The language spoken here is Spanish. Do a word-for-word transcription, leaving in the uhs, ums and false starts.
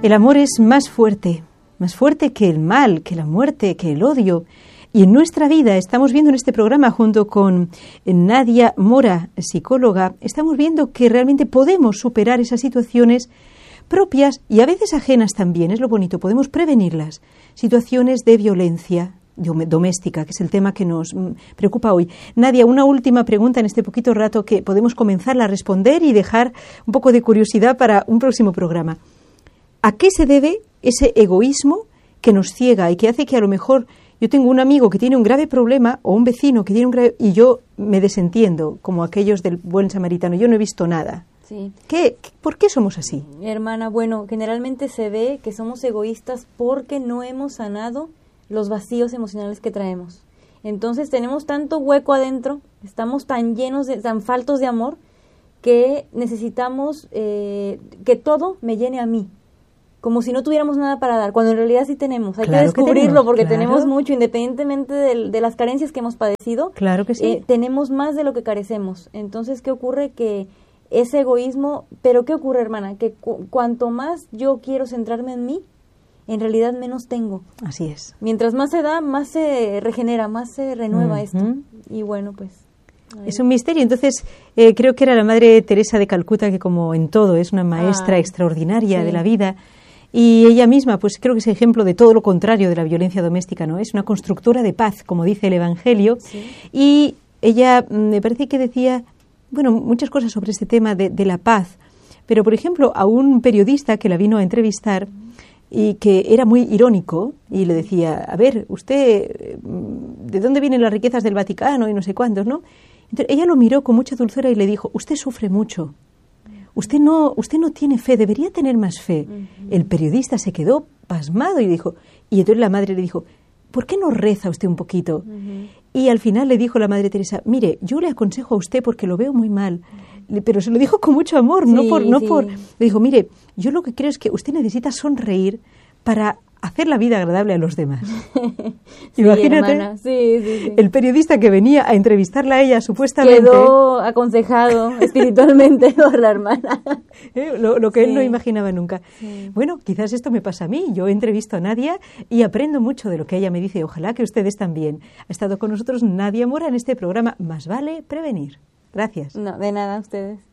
El amor es más fuerte, más fuerte que el mal, que la muerte, que el odio. Y en nuestra vida, estamos viendo en este programa junto con Nadia Mora, psicóloga, estamos viendo que realmente podemos superar esas situaciones propias y a veces ajenas también, es lo bonito, podemos prevenirlas. Situaciones de violencia doméstica, que es el tema que nos preocupa hoy. Nadia, una última pregunta en este poquito rato que podemos comenzarla a responder y dejar un poco de curiosidad para un próximo programa. ¿A qué se debe ese egoísmo que nos ciega y que hace que a lo mejor yo tengo un amigo que tiene un grave problema o un vecino que tiene un grave y yo me desentiendo, como aquellos del buen samaritano, yo no he visto nada? Sí. ¿Qué, ¿Por qué somos así? Hermana, bueno, generalmente se ve que somos egoístas porque no hemos sanado los vacíos emocionales que traemos. Entonces tenemos tanto hueco adentro, estamos tan llenos, de, tan faltos de amor, que necesitamos eh, que todo me llene a mí, como si no tuviéramos nada para dar, cuando en realidad sí tenemos. Hay claro que descubrirlo que tenemos, porque claro. tenemos mucho, independientemente de, de las carencias que hemos padecido. Claro que sí. Eh, tenemos más de lo que carecemos. Entonces, ¿qué ocurre? Que ese egoísmo, pero ¿qué ocurre, hermana? Que cu- cuanto más yo quiero centrarme en mí, en realidad menos tengo. Así es. Mientras más se da, más se regenera, más se renueva Uh-huh. esto. Y bueno, pues... ahí. Es un misterio. Entonces, eh, creo que era la Madre Teresa de Calcuta, que como en todo es una maestra Ah, extraordinaria sí. de la vida. Y ella misma, pues creo que es ejemplo de todo lo contrario de la violencia doméstica, ¿no? Es una constructora de paz, como dice el Evangelio. Sí. Y ella, me parece que decía, bueno, muchas cosas sobre este tema de, de la paz. Pero, por ejemplo, a un periodista que la vino a entrevistar y que era muy irónico y le decía, a ver, usted, ¿de dónde vienen las riquezas del Vaticano y no sé cuántos, no? Entonces, ella lo miró con mucha dulzura y le dijo, usted sufre mucho. Usted no, usted no tiene fe, debería tener más fe. Uh-huh. El periodista se quedó pasmado y dijo, y entonces la madre le dijo, ¿por qué no reza usted un poquito? Uh-huh. Y al final le dijo la Madre Teresa, mire, yo le aconsejo a usted porque lo veo muy mal, pero se lo dijo con mucho amor, sí, no por, no sí. por, le dijo, mire, yo lo que creo es que usted necesita sonreír para hacer la vida agradable a los demás. Sí, imagínate, hermana. Sí, sí, sí. El periodista que venía a entrevistarla a ella, supuestamente... Quedó aconsejado espiritualmente por la hermana. ¿Eh? Lo, lo que sí. él no imaginaba nunca. Sí. Bueno, quizás esto me pasa a mí. Yo entrevisto a Nadia y aprendo mucho de lo que ella me dice. Ojalá que ustedes también. Ha estado con nosotros Nadia Mora en este programa Más vale prevenir. Gracias. No, de nada, a ustedes.